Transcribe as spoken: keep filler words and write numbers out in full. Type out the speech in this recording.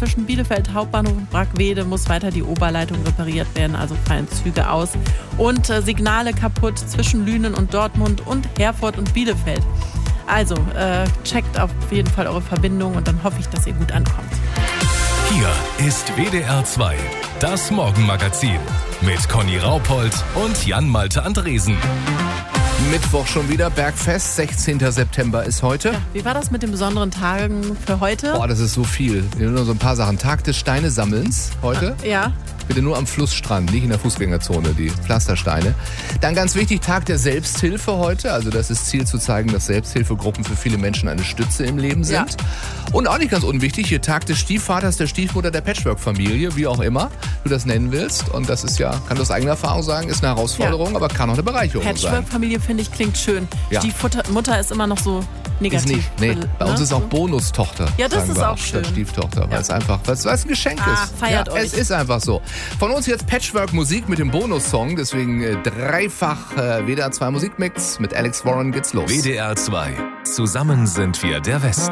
zwischen Bielefeld Hauptbahnhof und Brackwede muss weiter die Oberleitung repariert werden, also fallen Züge aus. Und äh, Signale kaputt zwischen Lünen und Dortmund und Herford und Bielefeld. Also äh, checkt auf jeden Fall eure Verbindung und dann hoffe ich, dass ihr gut ankommt. Hier ist W D R zwei, das Morgenmagazin mit Conny Raupold und Jan-Malte Andresen. Mittwoch schon wieder, Bergfest, sechzehnten September ist heute. Ja, wie war das mit den besonderen Tagen für heute? Boah, das ist so viel. Wir haben nur so ein paar Sachen. Tag des Steinesammelns heute. Ah, ja. Bitte nur am Flussstrand, nicht in der Fußgängerzone, die Pflastersteine. Dann ganz wichtig, Tag der Selbsthilfe heute. Also das ist Ziel zu zeigen, dass Selbsthilfegruppen für viele Menschen eine Stütze im Leben sind. Ja. Und auch nicht ganz unwichtig, hier Tag des Stiefvaters, der Stiefmutter, der Patchwork-Familie, wie auch immer du das nennen willst. Und das ist ja, kann du aus eigener Erfahrung sagen, ist eine Herausforderung, ja. aber kann auch eine Bereicherung sein. Patchwork-Familie, finde ich, klingt schön. Ja. Stiefmutter ist immer noch so negativ. Ist nicht, nee. Bei uns ne? ist auch Bonustochter. Ja, das ist auch statt schön. Stieftochter, weil ja. es einfach, weil es ein Geschenk ah, ist. Feiert ja, euch. Es ist einfach so. Von uns jetzt Patchwork-Musik mit dem Bonussong, deswegen äh, dreifach äh, W D R zwei Musikmix. Mit Alex Warren geht's los. W D R zwei. Zusammen sind wir der Westen.